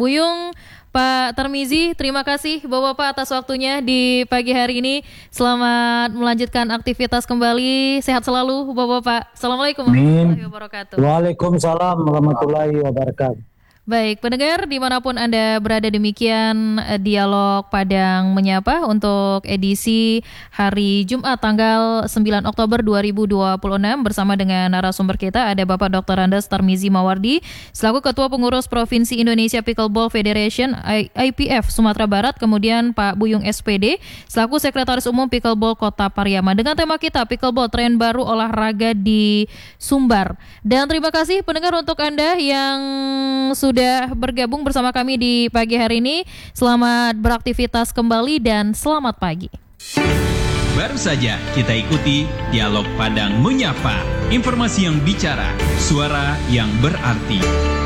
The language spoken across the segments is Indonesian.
Buyung, Pak Tarmizi, terima kasih Bapak-Bapak atas waktunya di pagi hari ini. Selamat melanjutkan aktivitas kembali. Sehat selalu Bapak-Bapak. Assalamualaikum warahmatullahi wabarakatuh. Waalaikumsalam warahmatullahi wabarakatuh. Baik, pendengar dimanapun Anda berada, demikian Dialog Padang Menyapa untuk edisi hari Jumat tanggal 9 Oktober 2026 bersama dengan narasumber kita ada Bapak Dr. Andes Tarmizi Mawardi selaku Ketua Pengurus Provinsi Indonesia Pickleball Federation IPF Sumatera Barat, kemudian Pak Buyung SPD selaku Sekretaris Umum Pickleball Kota Pariaman dengan tema kita Pickleball Tren Baru Olahraga di Sumbar. Dan terima kasih pendengar untuk Anda yang sudah bergabung bersama kami di pagi hari ini. Selamat beraktivitas kembali dan selamat pagi. Baru saja kita ikuti Dialog Padang Menyapa. Informasi yang bicara, suara yang berarti.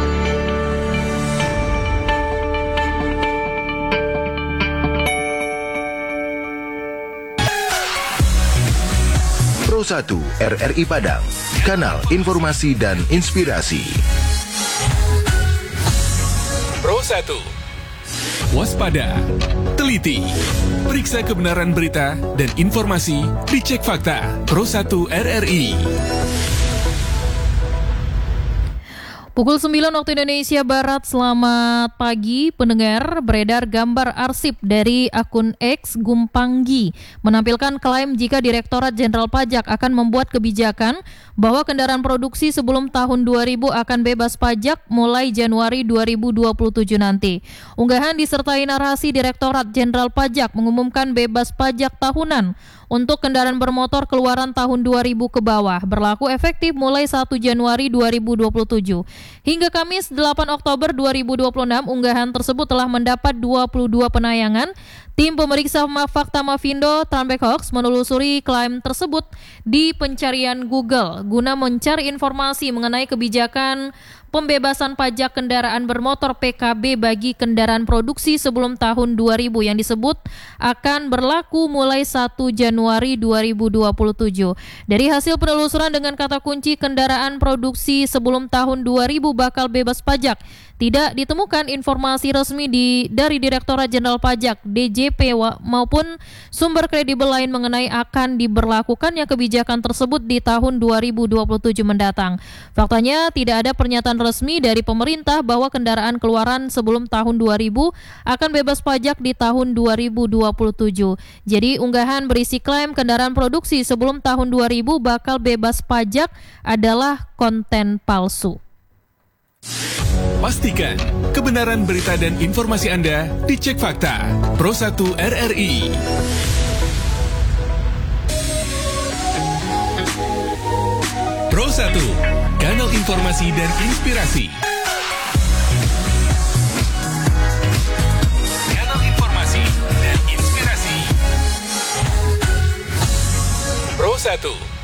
Pro 1 RRI Padang, kanal informasi dan inspirasi. Pro 1. Waspada, teliti, periksa kebenaran berita dan informasi, dicek fakta. Pro 1 RRI. Pukul 9 waktu Indonesia Barat, selamat pagi pendengar. Beredar gambar arsip dari akun X Gumpanggi menampilkan klaim jika Direktorat Jenderal Pajak akan membuat kebijakan bahwa kendaraan produksi sebelum tahun 2000 akan bebas pajak mulai Januari 2027 nanti. Unggahan disertai narasi Direktorat Jenderal Pajak mengumumkan bebas pajak tahunan untuk kendaraan bermotor keluaran tahun 2000 ke bawah, berlaku efektif mulai 1 Januari 2027. Hingga Kamis 8 Oktober 2026, unggahan tersebut telah mendapat 22 penayangan. Tim pemeriksa fakta Mafindo Transpek Hoax menelusuri klaim tersebut di pencarian Google guna mencari informasi mengenai kebijakan pembebasan pajak kendaraan bermotor PKB bagi kendaraan produksi sebelum tahun 2000 yang disebut akan berlaku mulai 1 Januari 2027. Dari hasil penelusuran dengan kata kunci kendaraan produksi sebelum tahun 2000 bakal bebas pajak, tidak ditemukan informasi resmi dari Direktorat Jenderal Pajak DJP maupun sumber kredibel lain mengenai akan diberlakukannya kebijakan tersebut di tahun 2027 mendatang. Faktanya tidak ada pernyataan resmi dari pemerintah bahwa kendaraan keluaran sebelum tahun 2000 akan bebas pajak di tahun 2027. Jadi unggahan berisi klaim kendaraan produksi sebelum tahun 2000 bakal bebas pajak adalah konten palsu. Pastikan kebenaran berita dan informasi Anda dicek fakta. Pro 1 RRI. Pro 1, kanal informasi dan inspirasi. Kanal informasi dan inspirasi. Pro 1.